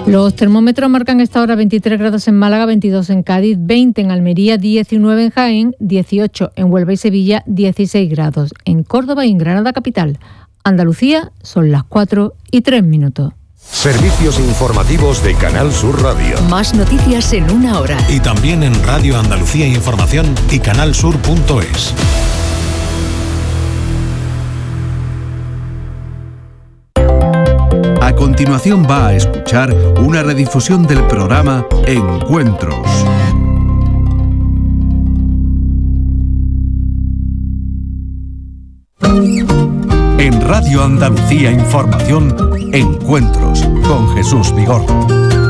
Los termómetros marcan esta hora 23 grados en Málaga, 22 en Cádiz, 20 en Almería, 19 en Jaén, 18 en Huelva y Sevilla, 16 grados en Córdoba y en Granada capital. Andalucía, son las 4:03. Servicios informativos de Canal Sur Radio. Más noticias en una hora. Y también en Radio Andalucía Información y canalsur.es. A continuación va a escuchar una redifusión del programa Encuentros. En Radio Andalucía Información, Encuentros con Jesús Vigorra.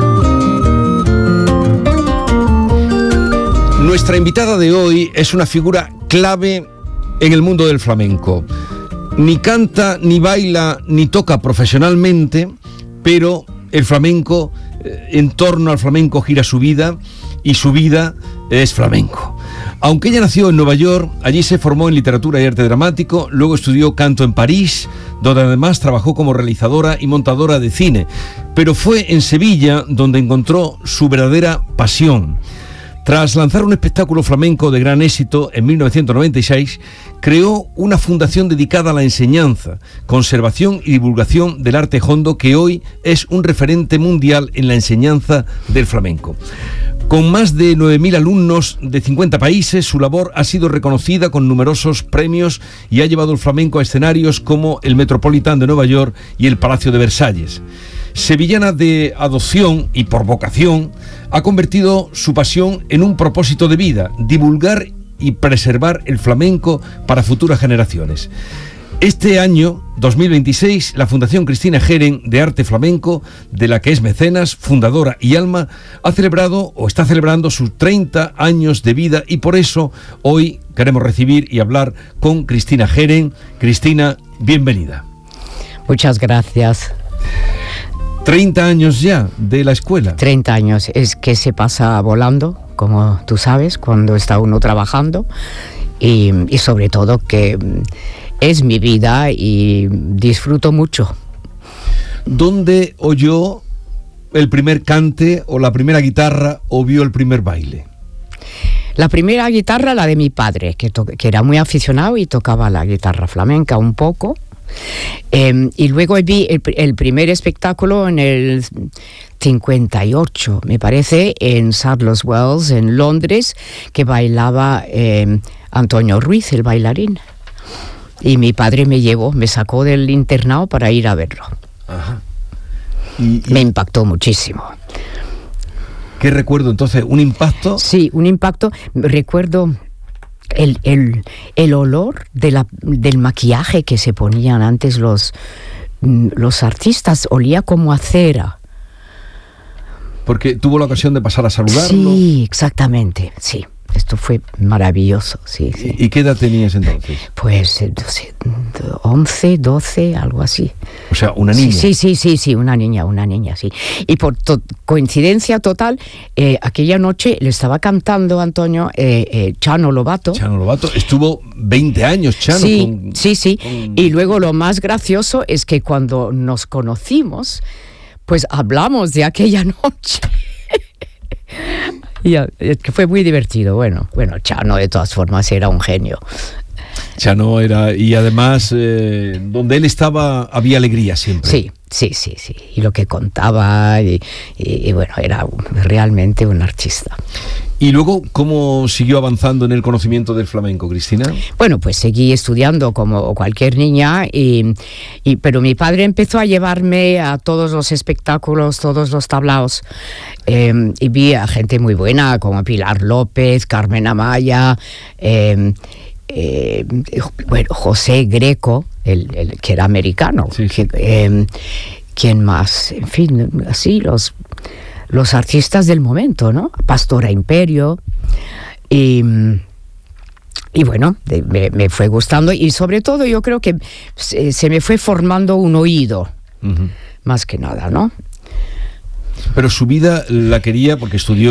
Nuestra invitada de hoy es una figura clave en el mundo del flamenco. Ni canta, ni baila, ni toca profesionalmente, pero el flamenco, en torno al flamenco gira su vida, y su vida es flamenco. Aunque ella nació en Nueva York, allí se formó en literatura y arte dramático, luego estudió canto en París, donde además trabajó como realizadora y montadora de cine. Pero fue en Sevilla donde encontró su verdadera pasión. Tras lanzar un espectáculo flamenco de gran éxito en 1996, creó una fundación dedicada a la enseñanza, conservación y divulgación del arte jondo, que hoy es un referente mundial en la enseñanza del flamenco. Con más de 9.000 alumnos de 50 países, su labor ha sido reconocida con numerosos premios y ha llevado el flamenco a escenarios como el Metropolitan de Nueva York y el Palacio de Versalles. Sevillana de adopción y por vocación, ha convertido su pasión en un propósito de vida: divulgar y preservar el flamenco para futuras generaciones. Este año, 2026, la Fundación Cristina Geren de Arte Flamenco, de la que es mecenas, fundadora y alma, ha celebrado o está celebrando sus 30 años de vida, y por eso hoy queremos recibir y hablar con Cristina Geren. Cristina, bienvenida. Muchas gracias. 30 años ya de la escuela. 30 años, es que se pasa volando, como tú sabes, cuando está uno trabajando, y sobre todo que es mi vida y disfruto mucho. ¿Dónde oyó el primer cante o la primera guitarra o vio el primer baile? La primera guitarra, la de mi padre, que era muy aficionado y tocaba la guitarra flamenca un poco. Y luego vi el primer espectáculo en el 58, me parece, en Sadler's Wells, en Londres, que bailaba Antonio Ruiz, el bailarín. Y mi padre me sacó del internado para ir a verlo. Ajá. Me impactó muchísimo. ¿Qué recuerdo entonces? ¿Un impacto? Sí, un impacto. Recuerdo el olor del maquillaje que se ponían antes los artistas. Olía como a cera. Porque tuvo la ocasión de pasar a saludarlo. Sí, exactamente, sí. Esto fue maravilloso, sí. ¿Y qué edad tenías entonces? Pues 11, 12, algo así. O sea, una niña. Sí, una niña, sí. Y por coincidencia total, aquella noche le estaba cantando Antonio Chano Lobato. Chano Lobato, estuvo 20 años, Chano. Sí. Y luego lo más gracioso es que cuando nos conocimos, pues hablamos de aquella noche. Y que fue muy divertido. Bueno, Chano de todas formas era un genio. Chano era, y además donde él estaba había alegría siempre. Sí. Y lo que contaba, y bueno, era realmente un artista. ¿Y luego cómo siguió avanzando en el conocimiento del flamenco, Cristina? Bueno, pues seguí estudiando como cualquier niña, pero mi padre empezó a llevarme a todos los espectáculos, todos los tablaos, y vi a gente muy buena como Pilar López, Carmen Amaya, José Greco, el que era americano. Sí. ¿Quién más? En fin, así los artistas del momento, ¿no? Pastora Imperio, y bueno, me fue gustando, y sobre todo yo creo que se me fue formando un oído, más que nada, ¿no? Pero su vida la quería porque estudió